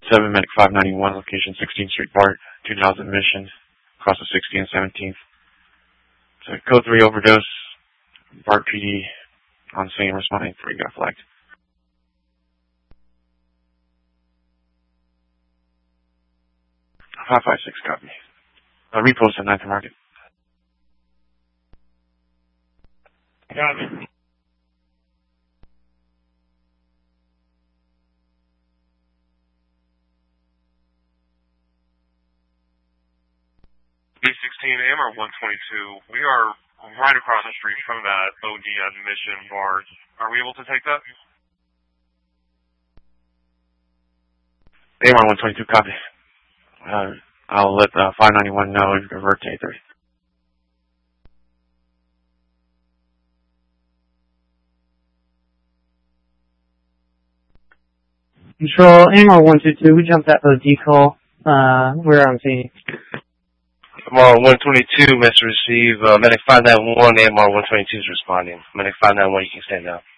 7, Medic 591, location 16th Street, BART, 2,000 admission, across the 60th and 17th. So code 3 overdose, BART PD on scene, responding 3 got flagged. 556, copy. Repost at 9th Market. Copy. B16 AMR 122. We are right across the street from that OD admission bar. Are we able to take that? AMR 122, copy. I'll let 591 know and revert to 830. Control, AMR 122, we jumped that OD call. We're on scene. AMR 122, message receive. Medic 591, AMR 122 is responding. Medic 591, you can stand up.